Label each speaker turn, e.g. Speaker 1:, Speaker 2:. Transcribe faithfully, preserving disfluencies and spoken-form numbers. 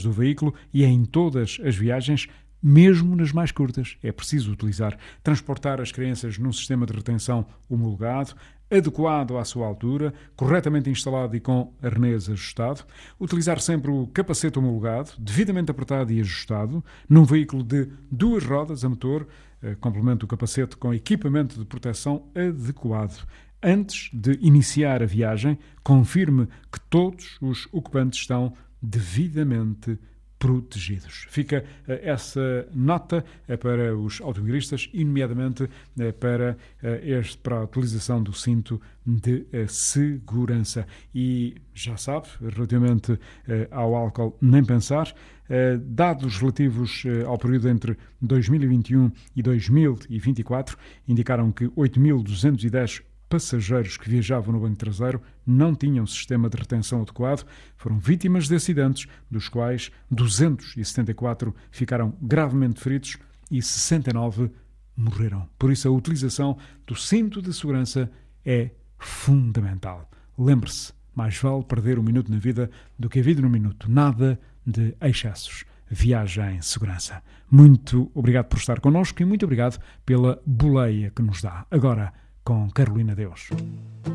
Speaker 1: do veículo e em todas as viagens, mesmo nas mais curtas. É preciso utilizar, transportar as crianças num sistema de retenção homologado, adequado à sua altura, corretamente instalado e com arnês ajustado, utilizar sempre o capacete homologado, devidamente apertado e ajustado, num veículo de duas rodas a motor, complemento o capacete com equipamento de proteção adequado. Antes de iniciar a viagem, confirme que todos os ocupantes estão devidamente protegidos. Fica uh, essa nota uh, para os automobilistas e, nomeadamente, uh, para, uh, este, para a utilização do cinto de uh, segurança. E já sabe, relativamente uh, ao álcool, nem pensar. Uh, dados relativos uh, ao período entre dois mil e vinte e um e dois mil e vinte e quatro indicaram que oito mil duzentos e dez passageiros que viajavam no banco traseiro não tinham sistema de retenção adequado, foram vítimas de acidentes, dos quais duzentos e setenta e quatro ficaram gravemente feridos e sessenta e nove morreram. Por isso, a utilização do cinto de segurança é fundamental. Lembre-se, mais vale perder um minuto na vida do que a vida num minuto. Nada de excessos. Viaja em segurança. Muito obrigado por estar connosco e muito obrigado pela boleia que nos dá. Agora, com Carolina Deus.